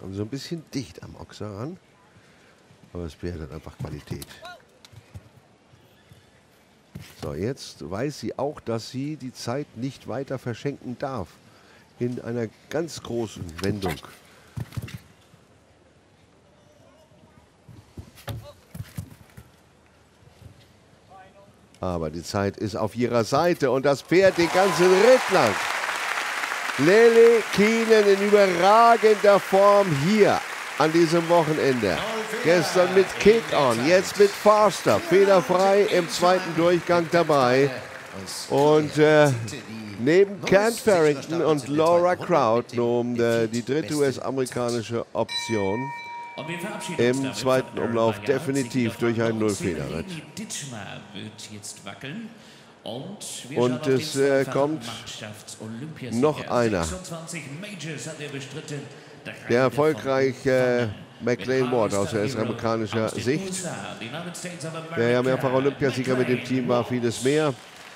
Und so ein bisschen dicht am Ochser ran. Aber das Pferd hat einfach Qualität. So, jetzt weiß sie auch, dass sie die Zeit nicht weiter verschenken darf. In einer ganz großen Wendung. Aber die Zeit ist auf ihrer Seite und das Pferd den ganzen Ritt lang. Lily Keenan in überragender Form hier an diesem Wochenende. Gestern mit Kick-On, jetzt mit Faster, fehlerfrei im zweiten Durchgang dabei. Und neben Kent Farrington und Laura Crowd nun die dritte US-amerikanische Option. Im zweiten Umlauf definitiv durch einen Nullfehlerritt. Und es kommt noch einer. Der erfolgreiche McLean Ward aus US-amerikanischer Sicht. Der ja mehrfach Olympiasieger mit dem Team war, vieles mehr.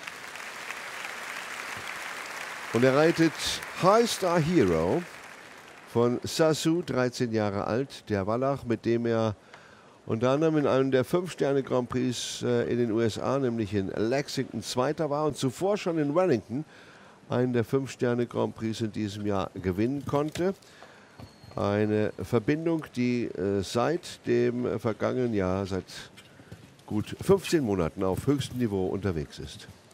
Und er reitet High Star Hero von Sasu, 13 Jahre alt, der Wallach, mit dem er unter anderem in einem der 5-Sterne-Grand Prix in den USA, nämlich in Lexington, Zweiter war und zuvor schon in Wellington einen der 5-Sterne-Grand Prix in diesem Jahr gewinnen konnte. Eine Verbindung, die seit dem vergangenen Jahr, seit gut 15 Monaten auf höchstem Niveau unterwegs ist.